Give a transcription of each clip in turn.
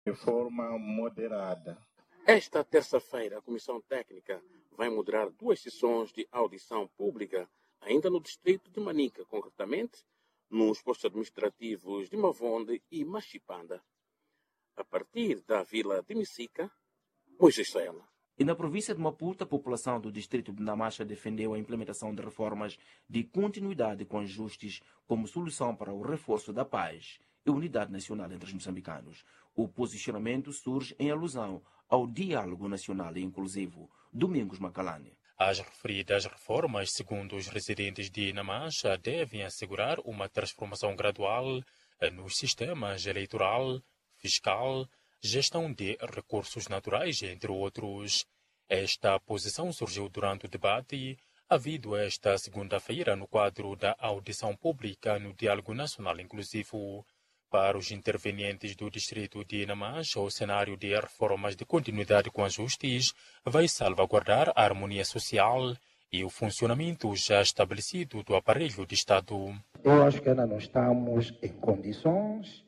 de forma moderada. Esta terça-feira, a Comissão Técnica vai moderar 2 sessões de audição pública, ainda no distrito de Manica, concretamente nos postos administrativos de Mavonde e Machipanda. A partir da vila de Micica, Moisés Sela. E na província de Maputo, a população do distrito de Namacha defendeu a implementação de reformas de continuidade com ajustes como solução para o reforço da paz e unidade nacional entre os moçambicanos. O posicionamento surge em alusão ao Diálogo Nacional e Inclusivo, Domingos Macalane. As referidas reformas, segundo os residentes de Namacha, devem assegurar uma transformação gradual nos sistemas eleitoral, fiscal, gestão de recursos naturais, entre outros. Esta posição surgiu durante o debate havido esta segunda-feira no quadro da audição pública no Diálogo Nacional Inclusivo. Para os intervenientes do distrito de Namacha, o cenário de reformas de continuidade com ajustes vai salvaguardar a harmonia social e o funcionamento já estabelecido do aparelho de Estado. Eu acho que ainda não estamos em condições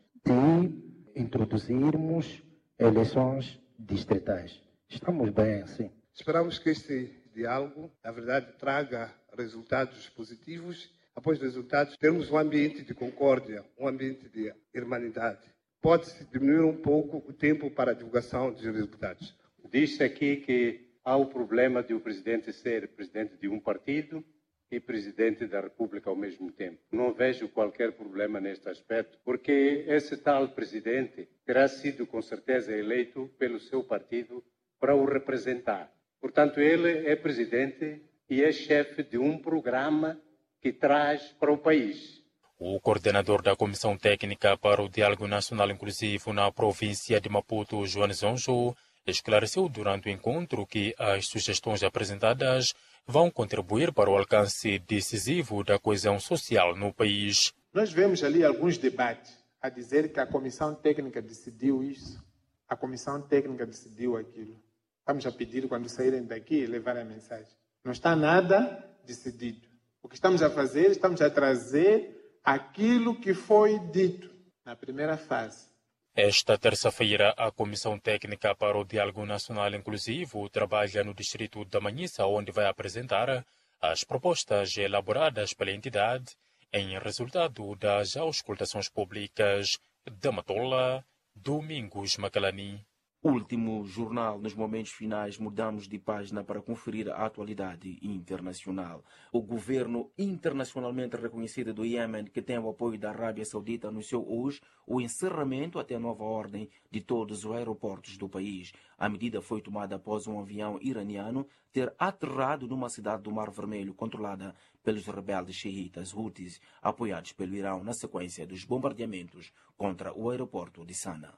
de introduzirmos eleições distritais. Estamos bem assim. Esperamos que este diálogo, na verdade, traga resultados positivos. Após os resultados, temos um ambiente de concórdia, um ambiente de irmandade. Pode-se diminuir um pouco o tempo para a divulgação dos resultados. Diz-se aqui que há o problema de o presidente ser presidente de um partido e presidente da República ao mesmo tempo. Não vejo qualquer problema neste aspecto, porque esse tal presidente terá sido com certeza eleito pelo seu partido para o representar. Portanto, ele é presidente e é chefe de um programa que traz para o país. O coordenador da Comissão Técnica para o Diálogo Nacional Inclusivo na província de Maputo, João Zonjo, esclareceu durante o encontro que as sugestões apresentadas vão contribuir para o alcance decisivo da coesão social no país. Nós vemos ali alguns debates a dizer que a Comissão Técnica decidiu isso, a Comissão Técnica decidiu aquilo. Vamos a pedir, quando saírem daqui, levar a mensagem. Não está nada decidido. O que estamos a fazer, estamos a trazer aquilo que foi dito na primeira fase. Esta terça-feira, a Comissão Técnica para o Diálogo Nacional Inclusivo trabalha no distrito da Manhissa, onde vai apresentar as propostas elaboradas pela entidade em resultado das auscultações públicas. Da Matola, Domingos Macalani. Último jornal. Nos momentos finais, mudamos de página para conferir a atualidade internacional. O governo internacionalmente reconhecido do Iêmen, que tem o apoio da Arábia Saudita, anunciou hoje o encerramento até nova ordem de todos os aeroportos do país. A medida foi tomada após um avião iraniano ter aterrado numa cidade do Mar Vermelho controlada pelos rebeldes xiitas Houthis, apoiados pelo Irão na sequência dos bombardeamentos contra o aeroporto de Sana.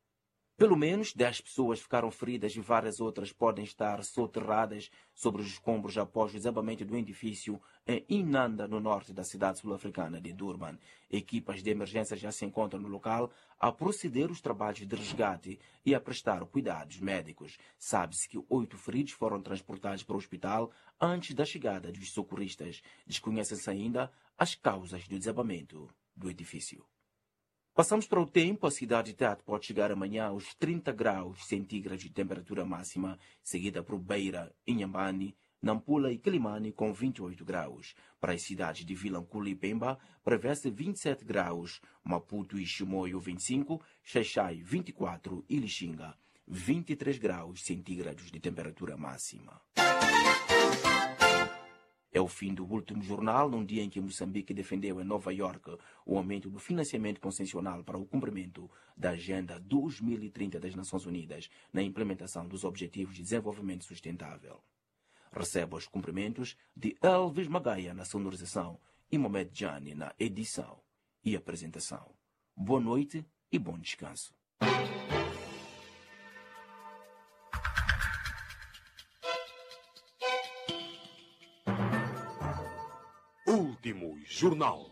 Pelo menos 10 pessoas ficaram feridas e várias outras podem estar soterradas sobre os escombros após o desabamento do edifício em Inanda, no norte da cidade sul-africana de Durban. Equipas de emergência já se encontram no local a proceder os trabalhos de resgate e a prestar cuidados médicos. Sabe-se que 8 feridos foram transportados para o hospital antes da chegada dos socorristas. Desconhecem-se ainda as causas do desabamento do edifício. Passamos para o tempo. A cidade de Tete pode chegar amanhã aos 30 graus centígrados de temperatura máxima, seguida por Beira, Inhambane, Nampula e Quilimane com 28 graus. Para as cidades de Vilanculo e Pemba, prevê-se 27 graus, Maputo e Chimoio 25, Xaixai 24 e Lixinga 23 graus centígrados de temperatura máxima. É o fim do último jornal, num dia em que Moçambique defendeu em Nova Iorque o aumento do financiamento concessional para o cumprimento da Agenda 2030 das Nações Unidas na implementação dos Objetivos de Desenvolvimento Sustentável. Receba os cumprimentos de Elvis Magaia na sonorização e Mohamed Jani na edição e apresentação. Boa noite e bom descanso. Último jornal.